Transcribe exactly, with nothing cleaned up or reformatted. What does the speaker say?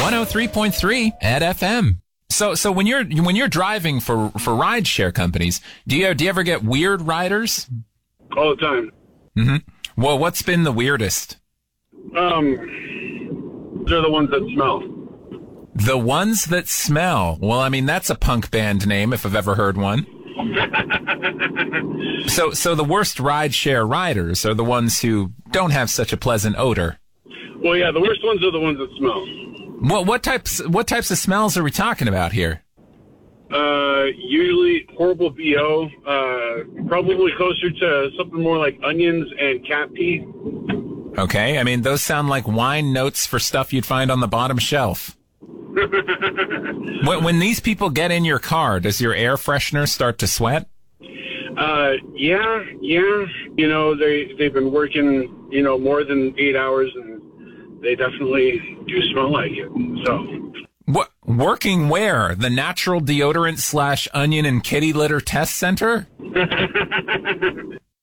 one oh three point three at F M. So, so when you're when you're driving for for ride share companies, do you do you ever get weird riders? All the time. Mm-hmm. Well, what's been the weirdest? Um, they're the ones that smell. The ones that smell. Well, I mean, that's a punk band name if I've ever heard one. so, so the worst ride share riders are the ones who don't have such a pleasant odor. Well, yeah, the worst ones are the ones that smell. What what types what types of smells are we talking about here? Uh, usually horrible B O. Uh, probably closer to something more like onions and cat pee. Okay, I mean those sound like wine notes for stuff you'd find on the bottom shelf. when, when these people get in your car, does your air freshener start to sweat? Uh, yeah, yeah. You know, they they've been working, you know, more than eight hours, and they definitely do smell like it. So, what working where? The natural deodorant slash onion and kitty litter test center?